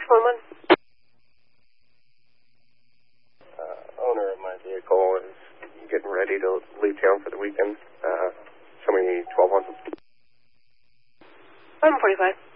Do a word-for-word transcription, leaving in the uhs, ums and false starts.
one one. Uh, owner of my vehicle is getting ready to leave town for the weekend. Uh, show me twelve one. one forty-five.